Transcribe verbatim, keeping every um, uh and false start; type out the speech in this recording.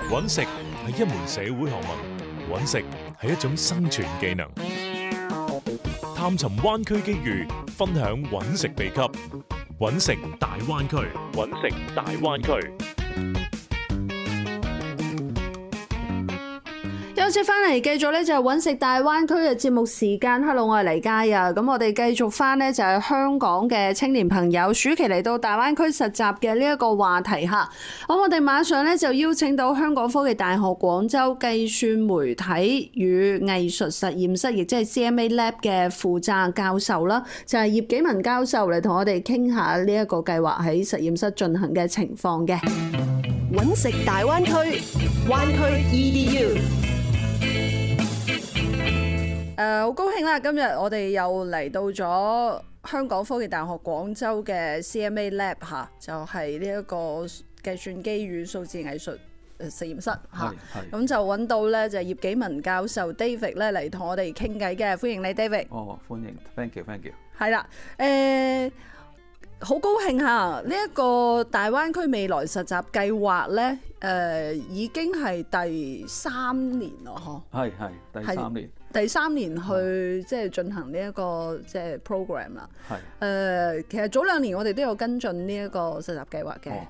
揾食係一門社會學問，揾食係一種生存技能。探尋灣區機遇，分享揾食秘笈，揾食大灣區，揾食大灣區。 休息翻嚟，繼續咧就係揾食大灣區嘅節目時間。Hello，我係黎嘉啊。咁我哋繼續翻呢，就係香港嘅青年朋友暑期嚟到大灣區實習嘅呢一個話題嚇。咁我哋馬上咧就邀請到香港科技大學廣州計算媒體與藝術實驗室，亦即係 C M A Lab 嘅負責教授啦，就係葉紀文教授嚟同我哋傾下呢一個計劃喺實驗室進行嘅情況嘅。 揾食大灣區，灣區 E D U。 誒好、uh, 高興啦！今日我哋又嚟到咗香港科技大學廣州嘅 C M A Lab 嚇，就係呢一個計算機與數字藝術實驗室嚇。咁就揾到咧就係葉紀文教授 David 咧嚟同我哋傾偈嘅，歡迎你 David。 哦，歡迎 ，thank you，thank you。 係啦，誒好高興嚇！呢、這、一個大灣區未來實習計劃咧，誒、呃、已經係第三年咯，嗬。 係係第三年。 第三年去即係進行呢一個即係 program 啦。係誒，其實早兩年我哋都有跟進呢一個實習計劃嘅。